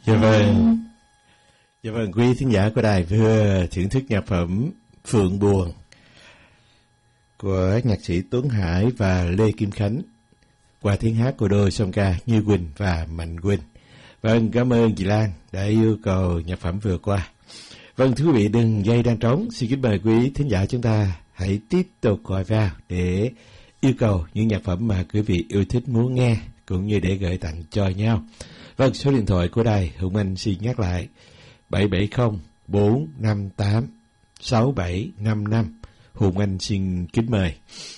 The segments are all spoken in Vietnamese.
Dạ vâng. Dạ vâng, quý thính giả của đài vừa thưởng thức nhạc phẩm Phượng Buồn của nhạc sĩ Tuấn Hải và Lê Kim Khánh qua tiếng hát của đôi song ca Như Quỳnh và Mạnh Quỳnh. Vâng, cảm ơn chị Lan đã yêu cầu nhạc phẩm vừa qua. Vâng, thưa quý vị, đừng dây đang trống. Xin kính mời quý thính giả chúng ta hãy tiếp tục gọi vào để yêu cầu những nhạc phẩm mà quý vị yêu thích muốn nghe, cũng như để gửi tặng cho nhau. Vâng, số điện thoại của đài Hùng Anh xin nhắc lại 770-458-6755. Hùng Anh xin kính mời.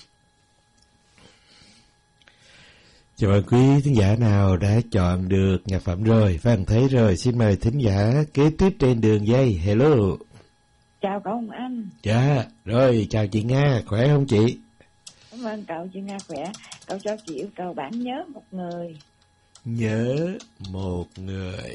Chào mừng quý thính giả nào đã chọn được nhạc phẩm rồi. Vâng, thấy rồi, xin mời thính giả kế tiếp trên đường dây. Hello. Chào cậu Hùng Anh. Dạ, rồi, chào chị Nga, khỏe không chị? Cảm ơn cậu, chị Nga khỏe. Cậu cho chị yêu cầu bản Nhớ Một Người. Nhớ một người.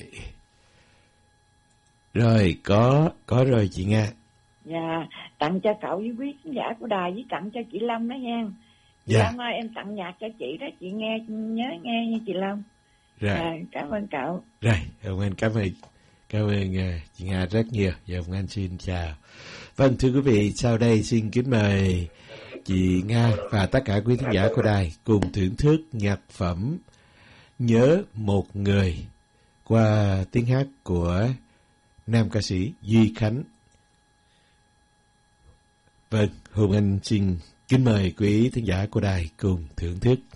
Rồi, có rồi chị Nga. Dạ, tặng cho cậu với quý khán giả của đài, với tặng cho chị Long đó nha. Chị Dạ. Long ơi, em tặng nhạc cho chị đó, chị nghe, nhớ nghe nha chị Long. Rồi. Dạ, cảm ơn cậu. Rồi, ông anh cảm ơn chị Nga rất nhiều. Và ông anh xin chào. Vâng, thưa quý vị, sau đây xin kính mời chị Nga và tất cả quý thính giả của đài cùng thưởng thức nhạc phẩm Nhớ Một Người qua tiếng hát của nam ca sĩ Duy Khánh. Vâng, Hùng Anh xin kính mời quý thính giả của đài cùng thưởng thức.